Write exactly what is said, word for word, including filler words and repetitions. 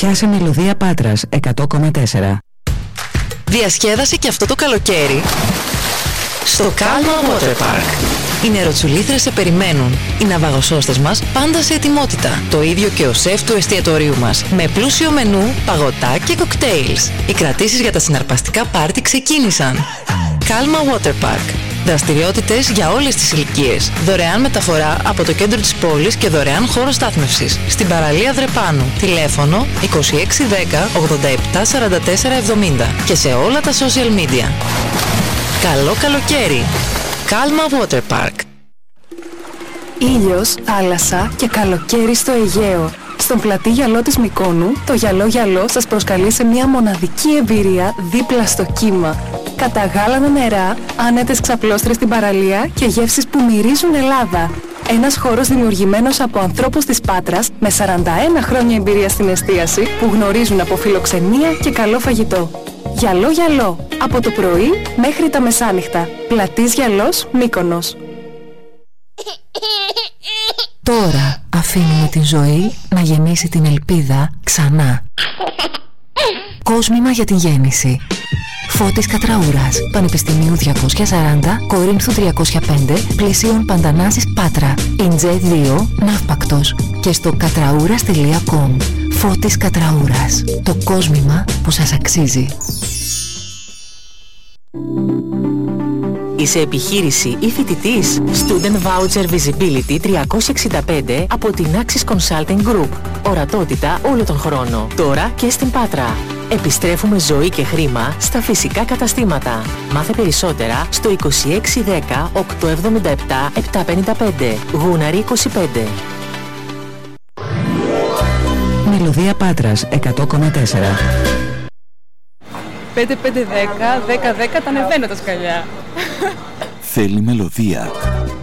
Πιάσε Μελωδία Πάτρας εκατό κόμμα τέσσερα. Διασκέδασε και αυτό το καλοκαίρι στο Calma Water Park. Οι νεροτσουλήθρες σε περιμένουν. Οι ναυαγοσώστες μας πάντα σε ετοιμότητα. Το ίδιο και ο σεφ του εστιατορίου μας. Με πλούσιο μενού, παγωτά και κοκτέιλς. Οι κρατήσεις για τα συναρπαστικά πάρτι ξεκίνησαν. Calma Water Park. Δραστηριότητες για όλες τις ηλικίες. Δωρεάν μεταφορά από το κέντρο της πόλης και δωρεάν χώρο στάθμευσης. Στην παραλία Δρεπάνου. Τηλέφωνο είκοσι έξι δέκα ογδόντα επτά σαράντα τέσσερα εβδομήντα. Και σε όλα τα social media. Καλό καλοκαίρι! Calma Water Park. Ήλιος, θάλασσα και καλοκαίρι στο Αιγαίο. Στον πλατή γυαλό της Μυκόνου, το γυαλό γυαλό σας προσκαλεί σε μια μοναδική εμπειρία δίπλα στο κύμα. Καταγάλανα νερά, άνετες ξαπλώστρες στην παραλία και γεύσεις που μυρίζουν Ελλάδα. Ένας χώρος δημιουργημένος από ανθρώπους της Πάτρας με σαράντα ένα χρόνια εμπειρία στην εστίαση που γνωρίζουν από φιλοξενία και καλό φαγητό. Γυαλό γυαλό, από το πρωί μέχρι τα μεσάνυχτα. Πλατής Γυαλός, Μύκονος. Τώρα αφήνουμε την ζωή να γεννήσει την ελπίδα ξανά. Κόσμημα για την γέννηση. Φώτης Κατραούρας, Πανεπιστημίου διακόσια σαράντα, Κορίνθου τριακόσια πέντε, Πλησίων Παντανάσης Πάτρα, Ιντζέ δύο, Ναύπακτος και στο κατραούρας τελεία κομ. Φώτης Κατραούρας, το κόσμημα που σας αξίζει. Είσαι επιχείρηση ή φοιτητής? Student Voucher Visibility τριακόσια εξήντα πέντε από την Axis Consulting Group. Ορατότητα όλο τον χρόνο. Τώρα και στην Πάτρα. Επιστρέφουμε ζωή και χρήμα στα φυσικά καταστήματα. Μάθε περισσότερα στο είκοσι έξι δέκα οκτακόσια εβδομήντα επτά επτακόσια πενήντα πέντε. Γούναρη είκοσι πέντε. Μελωδία Πάτρας εκατό κόμμα τέσσερα. πέντε πέντε δέκα, δέκα δέκα τα ανεβαίνω τα σκαλιά. Θέλει μελωδία.